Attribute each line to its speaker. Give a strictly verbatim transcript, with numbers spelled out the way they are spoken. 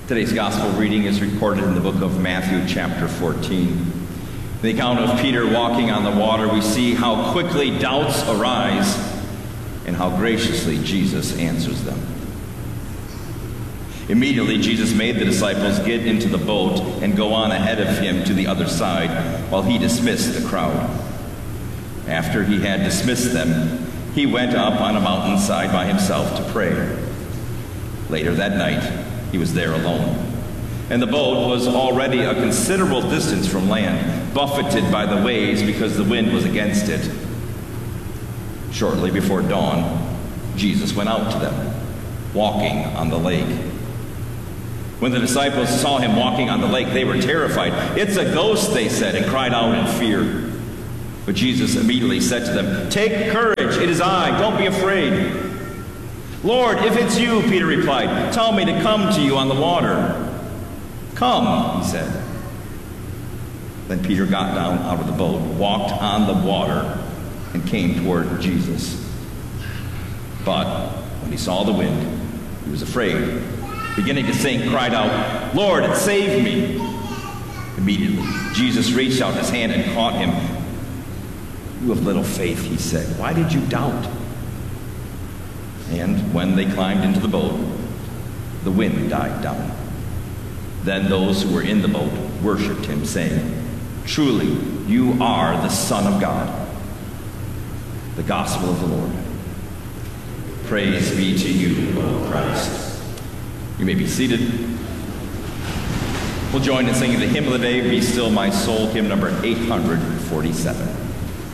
Speaker 1: Today's gospel reading is recorded in the book of Matthew, chapter fourteen. In the account of Peter walking on the water, we see how quickly doubts arise and how graciously Jesus answers them. Immediately, Jesus made the disciples get into the boat and go on ahead of him to the other side while he dismissed the crowd. After he had dismissed them, he went up on a mountainside by himself to pray. Later that night, he was there alone. And the boat was already a considerable distance from land, buffeted by the waves because the wind was against it. Shortly before dawn, Jesus went out to them, walking on the lake. When the disciples saw him walking on the lake, they were terrified. "It's a ghost," they said, and cried out in fear. But Jesus immediately said to them, "Take courage, it is I, don't be afraid." "Lord, if it's you," Peter replied, "tell me to come to you on the water." "Come," he said. Then Peter got down out of the boat, walked on the water, and came toward Jesus. But when he saw the wind, he was afraid. Beginning to sink, cried out, "Lord, save me." Immediately, Jesus reached out his hand and caught him. "You have little faith," he said. "Why did you doubt?" And when they climbed into the boat, the wind died down. Then those who were in the boat worshipped him, saying, "Truly, you are the Son of God." The Gospel of the Lord. Praise be to you, O Christ. You may be seated. We'll join in singing the hymn of the day, "Be Still My Soul," hymn number eight hundred forty-seven.